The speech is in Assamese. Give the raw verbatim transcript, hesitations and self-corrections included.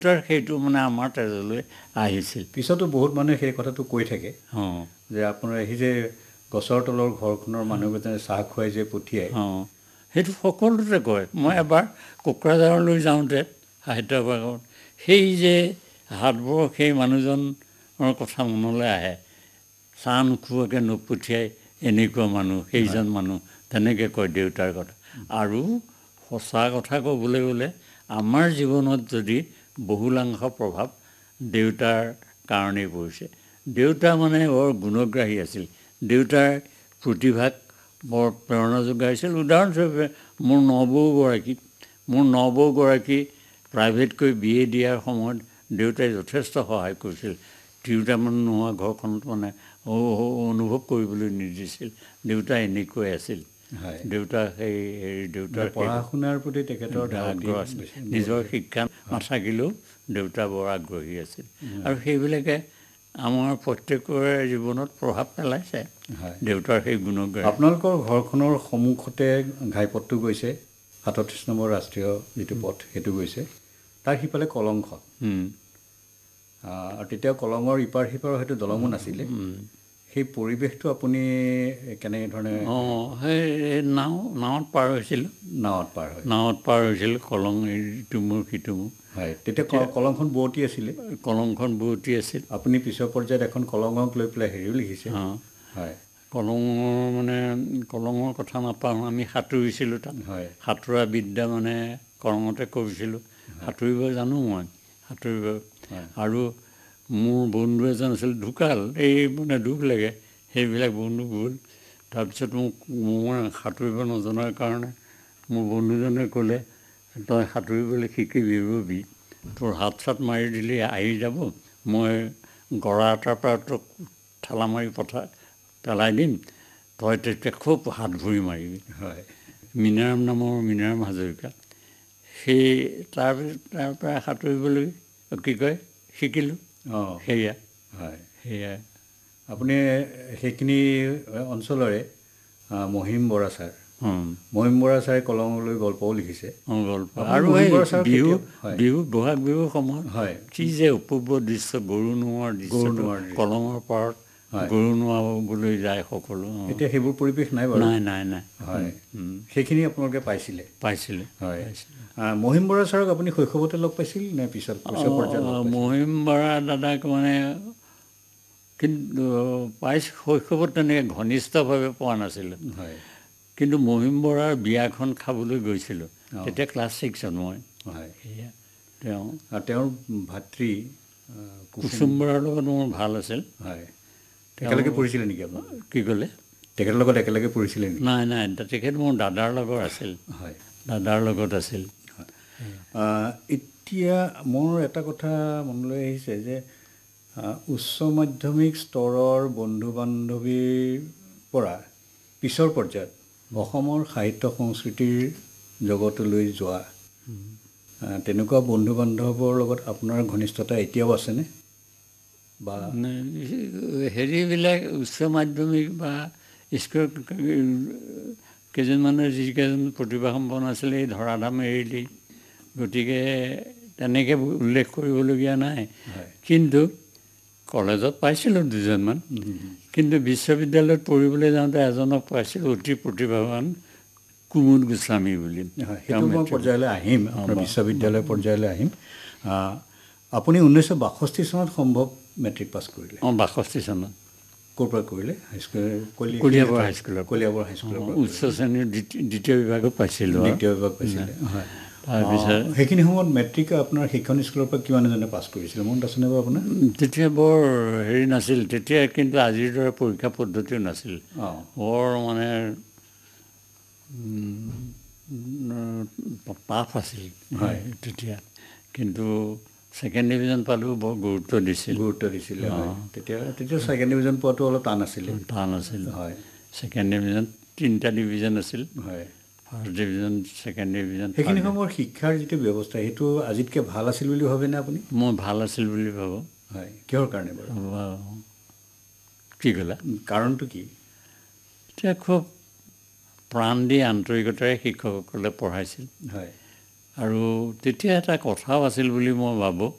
তাৰ সেইটো মানে আমাৰ তেজলৈ আহিছিল। পিছতো বহুত মানুহে সেই কথাটো কৈ থাকে অঁ যে আপোনাৰ সেই যে গছৰ তলৰ ঘৰখনৰ মানুহকেইজনে চাহ খুৱাই যে পঠিয়াই, অঁ সেইটো সকলোতে কয়। মই এবাৰ কোকৰাঝাৰলৈ যাওঁতে সাহিত্যভাগত সেই যে হাতবৰ সেই মানুহজনৰ কথা মনলৈ আহে, চাহ নোখোৱাকৈ নপঠিয়াই এনেকুৱা মানুহ, সেইজন মানুহ, তেনেকৈ কয় দেউতাৰ কথা। আৰু সঁচা কথা ক'বলৈ গ'লে আমাৰ জীৱনত যদি বহুলাংশ প্ৰভাৱ দেউতাৰ কাৰণেই পৰিছে। দেউতা মানে বৰ গুণগ্ৰাহী আছিল। দেউতাৰ প্ৰতিভাক বৰ প্ৰেৰণা যোগাইছিল। উদাহৰণস্বৰূপে মোৰ নবৌগৰাকী মোৰ নবৌগৰাকী প্ৰাইভেটকৈ বি এ দিয়াৰ সময়ত দেউতাই যথেষ্ট সহায় কৰিছিল। তিৰোতামান নোহোৱা ঘৰখনত মানে অনুভৱ কৰিবলৈ নিদিছিল। দেউতা এনেকৈ আছিল। দেউতা সেই হেৰি দেউতাৰ পঢ়া শুনাৰ প্ৰতি তেখেতৰ আগ্ৰহ আছিল। নিজৰ শিক্ষা নাথাকিলেও দেউতা বৰ আগ্ৰহী আছিল। আৰু সেইবিলাকে আমাৰ প্ৰত্যেকৰে জীৱনত প্ৰভাৱ পেলাইছে দেউতাৰ সেই গুণগ্ৰাহী। আপোনালোকৰ ঘৰখনৰ সন্মুখতে ঘাইপথটো গৈছে, সাতত্ৰিছ নম্বৰ ৰাষ্ট্ৰীয় যিটো পথ সেইটো গৈছে, তাৰ সিফালে কলংখন। আৰু তেতিয়া কলঙৰ ইপাৰ সিপাৰৰ হয়তো দলঙো নাছিলে। সেই পৰিৱেশটো আপুনি কেনেধৰণে? অঁ সেই নাও নাৱত পাৰ হৈছিলোঁ। নাৱত পাৰ হয় নাৱত পাৰ হৈছিলোঁ কলং ইটো মোৰ সিটো মোৰ। হয়, তেতিয়া কলংখন বোৱতী আছিলে। কলংখন বোৱতী আছিল। আপুনি পিছৰ পৰ্যায়ত এখন কলঙক লৈ পেলাই হেৰিও লিখিছে। অঁ হয়, কলঙৰ মানে কলঙৰ কথা নাপাওঁ, আমি সাঁতুৰিছিলোঁ তাত। হয়, সাঁতোৰা বিদ্যা মানে কলঙতে কৰিছিলোঁ। সাঁতুৰিব জানো মই সাঁতুৰিব। আৰু মোৰ বন্ধু এজন আছিল, ঢুকাল, এই মানে দুখ লাগে সেইবিলাক বন্ধু গ'ল। তাৰপিছত মোক মই সাঁতুৰিব নজনাৰ কাৰণে মোৰ বন্ধুজনে ক'লে, তই সাঁতুৰিবলৈ শিকিবি ৰবি, তোৰ হাত চাত মাৰি দিলি আহি যাব, মই গৰা এটাৰ পৰা তোক ঠেলা মাৰি পঠা পেলাই দিম, তই তেতিয়া খুব হাত ভৰি মাৰিবি। হয়, মীনাৰাম নামৰ মীনাৰাম হাজৰিকা, সেই তাৰ তাৰ পৰা সাঁতুৰিবলৈ কি কয় শিকিলোঁ। অঁ সেয়া হয়, সেয়া আপুনি সেইখিনি অঞ্চলৰে মহিম বৰা ছাৰ মহিম বৰা ছাৰে কলঙলৈ গল্পও লিখিছে। গল্প আৰু এই বিহু বিহু বহাগ বিহুৰ সময়ত হয়, কি যে অপূৰ্ব দৃশ্য, গৰু নোৱাৰ দৃশ্যটো কলঙৰ পাৰত গৰু নোৱাবলৈ যায় সকলো। এতিয়া সেইবোৰ পৰিৱেশ নাই বাৰু। নাই নাই নাই হয়, সেইখিনি আপোনালোকে পাইছিলে? পাইছিলে হয়। মহিম বৰা ছাৰক আপুনি শৈশৱতে লগ পাইছিল নে পিছত পিছৰ পৰ্যায়ত লগ পাইছিল? মহিম বৰা দাদাক মানে কিন্তু পাইছ শৈশৱত তেনেকৈ ঘনিষ্ঠভাৱে পোৱা নাছিলোঁ। হয়, কিন্তু মহিম বৰাৰ বিয়াখন খাবলৈ গৈছিলোঁ, তেতিয়া ক্লাছ ছিক্সত মই। হয়, সেয়া তেওঁ আৰু তেওঁৰ ভাতৃ কুসুম বৰাৰ লগত মোৰ ভাল আছিল। হয়, একেলগে পঢ়িছিলে নেকি আপুনি? কি ক'লে? তেখেতৰ লগত একেলগে পঢ়িছিলে নেকি? নাই নাই, তেখেত মোৰ দাদাৰ লগত আছিল। হয়, দাদাৰ লগত আছিল। এতিয়া মোৰ এটা কথা মনলৈ আহিছে যে উচ্চ মাধ্যমিক স্তৰৰ বন্ধু বান্ধৱীৰ পৰা পিছৰ পৰ্যায়ত অসমৰ সাহিত্য সংস্কৃতিৰ জগতলৈ যোৱা তেনেকুৱা বন্ধু বান্ধৱৰ লগত আপোনাৰ ঘনিষ্ঠতা এতিয়াও আছেনে? বা হেৰিবিলাক উচ্চ মাধ্যমিক বা স্কুল কেইজনমানৰ যিকেইজন প্ৰতিভাসম্পন্ন আছিলে এই ধৰাধাম এৰিলেই, গতিকে তেনেকৈ উল্লেখ কৰিবলগীয়া নাই। কিন্তু কলেজত পাইছিলোঁ দুজনমান, কিন্তু বিশ্ববিদ্যালয়ত পঢ়িবলৈ যাওঁতে এজনক পাইছিলোঁ অতি প্ৰতিভাৱান কুমুদ গোস্বামী বুলি। সেইটো মই পৰ্যায়লৈ আহিম, আপোনাৰ বিশ্ববিদ্যালয় পৰ্যায়লৈ আহিম। আপুনি ঊনৈছশ বাষষ্ঠি চনত সম্ভৱ মেট্ৰিক পাছ কৰিলে? অঁ বাষষ্ঠি চনত। ক'ৰ পৰা কৰিলে? হাইস্কুল কলিয়াবৰ হাইস্কুলৰ কলিয়াবৰ হাইস্কুলৰ পৰা উচ্চ শ্ৰেণীৰ দ্বিতীয় বিভাগত পাইছিলোঁ। দ্বিতীয় বিভাগ পাইছিলে। হয়, তাৰপিছত সেইখিনি সময়ত মেট্ৰিক আপোনাৰ শিক্ষণ স্কুলৰ পৰা কিমানজনে পাছ কৰিছিলে মনত আছেনে বাৰু আপোনাৰ? তেতিয়া বৰ হেৰি নাছিল, তেতিয়া কিন্তু আজিৰ দৰে পৰীক্ষা পদ্ধতিও নাছিল। বৰ মানে টাফ আছিল তেতিয়া, কিন্তু ছেকেণ্ড ডিভিজন পালেও বৰ গুৰুত্ব দিছিল। গুৰুত্ব দিছিলে হয়। তেতিয়া তেতিয়া ছেকেণ্ড ডিভিজন পোৱাটো অলপ টান আছিলে। টান আছিল হয়। ছেকেণ্ড ডিভিজন তিনিটা ডিভিজন আছিল। হয়। First division, second division. সেইখিনি সময়ৰ শিক্ষাৰ যিটো ব্যৱস্থা সেইটো আজিতকৈ ভাল আছিল বুলি ভাবেনে আপুনি? মই ভাল আছিল বুলি ভাবোঁ। হয়, কিহৰ কাৰণে বাৰু? কি ক'লা? কাৰণটো কি? এতিয়া খুব প্ৰাণ দি আন্তৰিকতাৰে শিক্ষকসকলে পঢ়াইছিল। হয়। আৰু তেতিয়া এটা কথাও আছিল বুলি মই ভাবোঁ,